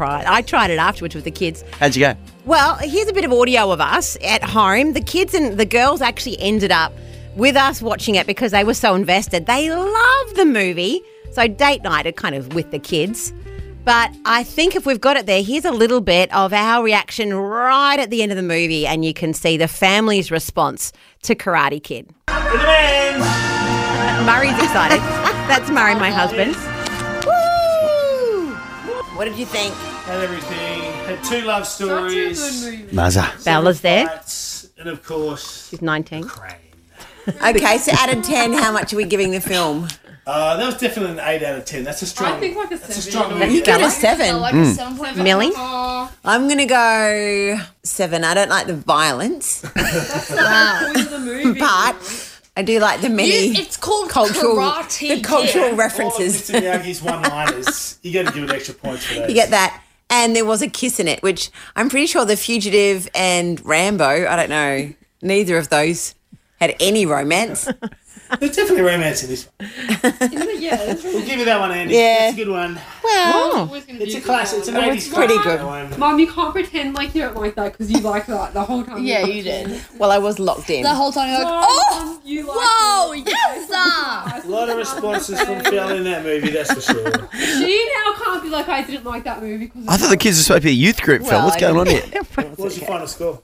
surprised. I tried it afterwards with the kids. How'd you go? Well, here's a bit of audio of us at home. The kids and the girls actually ended up with us watching it because they were so invested. They love the movie. So date night are kind of with the kids. But I think if we've got it there, here's a little bit of our reaction right at the end of the movie, and you can see the family's response to Karate Kid. Murray's excited. That's Murray, my husband. Woo! What did you think? Had everything. Had two love stories. Such a good movie. Mazza. Bella's there. Fights, and of course, She's 19. Crane. Okay, so out of 10, how much are we giving the film? That was definitely an 8 out of 10. That's a strong. I think like a That's a 7. strong That's movie. Get a Bella. 7. Like a 7.5. Millie? I'm going to go 7. I don't like the violence, That's the whole point of the movie. but I do like the many It's called cultural, Karate the cultural Kid. All of references. Mr. Miyagi's one-liners. You got to give it extra points for those. You get that. And there was a kiss in it, which I'm pretty sure The Fugitive and Rambo, I don't know, neither of those had any romance. There's definitely romance in this one. Yeah, it's We'll give you that one, Andy. Yeah. It's a good one. Well, always gonna It's be a classic. It's an 80s It's pretty classic, good. that one. Mum, you can't pretend like you don't like that because you like that the whole time. Yeah, you did. well, I was locked in. The whole time you're like, Oh, oh, you like whoa, it. yes, A lot of responses from Phil in that movie, that's for sure. She now can't be like, I didn't like that movie because I thought the kids were supposed to be a youth group, Phil. Well, What's going on here? What was your final score?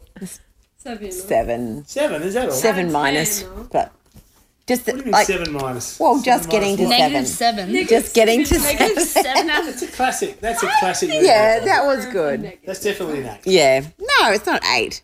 7. 7. 7, is that all? 7 10, minus, no? but just What do you mean like 7 minus? well, just 7 getting to minus what? -7. just getting to -7 7. out of That's a classic. That's a classic movie. Yeah, that was good. That's definitely an 8. Yeah, no, it's not 8.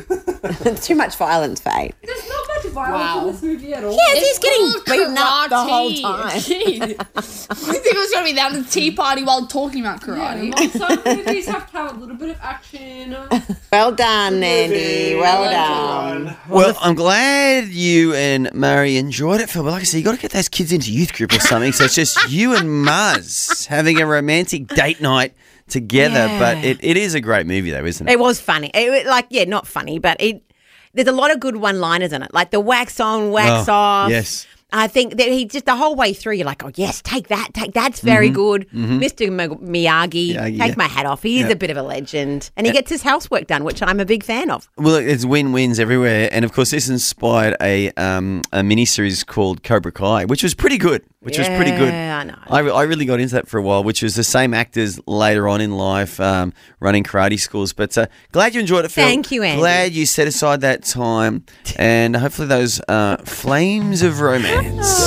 It's too much violence for 8. There's not much violence in this movie at all. Yes, he's getting called beaten up the whole karate. time. Kid. I think it was going to be down at the tea party while talking about karate. Yeah, well, some movies have to have a little bit of action. Well done, Andy. Well done. Well, I'm glad you and Murray enjoyed it, Phil. But like I said, you got to get those kids into youth group or something. So it's just you and Muzz having a romantic date night together. Yeah. But it is a great movie, though, isn't it? It was funny. Not funny, but there's a lot of good one-liners in it, like the wax on, wax off. Yes. I think that he just the whole way through, you're like, oh, yes, take that's very good. Mr. Miyagi, Miyagi, take yeah. my hat off. He is a bit of a legend. And he gets his housework done, which I'm a big fan of. Well, it's win-wins everywhere. And, of course, this inspired a mini-series called Cobra Kai, which was pretty good. Was pretty good. Yeah, I know. I really got into that for a while, which was the same actors later on in life running karate schools. But glad you enjoyed it, Phil. Thank you, Andy. Glad you set aside that time. And hopefully those flames of romance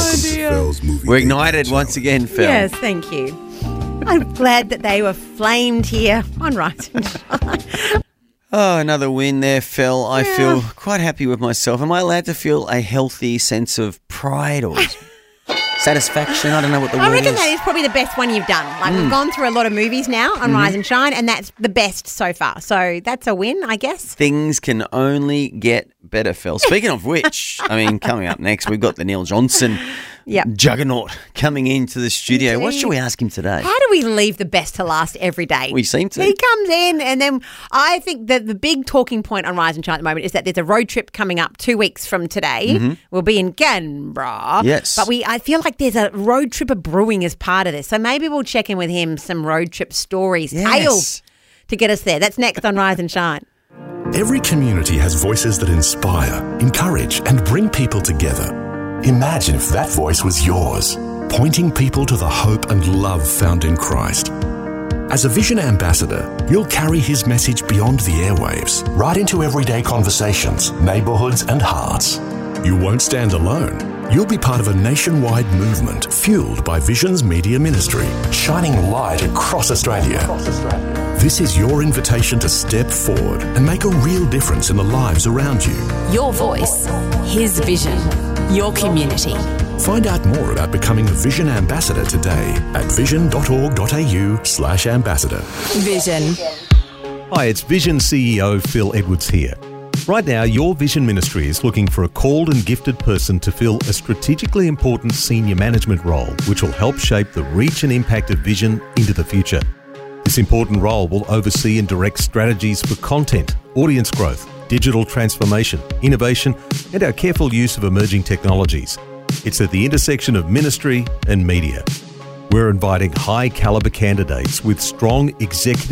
were ignited once again, Phil. Yes, thank you. I'm glad that they were flamed here on Rise and Shine. Oh, another win there, Phil. I feel quite happy with myself. Am I allowed to feel a healthy sense of pride or satisfaction? I don't know what the I word reckon is. that is probably the best one you've done. Like, we've gone through a lot of movies now on Rise and Shine, and that's the best so far. So that's a win, I guess. Things can only get better, Phil. Speaking of which, I mean, coming up next, we've got the Neil Johnson juggernaut coming into the studio. What should we ask him today? How do we leave the best to last every day? We seem to. He comes in, and then I think that the big talking point on Rise and Shine at the moment is that there's a road trip coming up 2 weeks from today. We'll be in Canberra. Yes. But I feel like there's a road trip of brewing as part of this. So maybe we'll check in with him, some road trip stories, tales to get us there. That's next on Rise and Shine. Every community has voices that inspire, encourage, and bring people together. Imagine if that voice was yours, pointing people to the hope and love found in Christ. As a Vision Ambassador, you'll carry his message beyond the airwaves, right into everyday conversations, neighbourhoods, and hearts. You won't stand alone. You'll be part of a nationwide movement fueled by Vision's media ministry, shining light across Australia. This is your invitation to step forward and make a real difference in the lives around you. Your voice, his vision, your community. Find out more about becoming a Vision Ambassador today at vision.org.au/ambassador. Vision. Hi, it's Vision CEO Phil Edwards here. Right now, your Vision Ministry is looking for a called and gifted person to fill a strategically important senior management role, which will help shape the reach and impact of Vision into the future. This important role will oversee and direct strategies for content, audience growth, digital transformation, innovation, and our careful use of emerging technologies. It's at the intersection of ministry and media. We're inviting high-caliber candidates with strong executive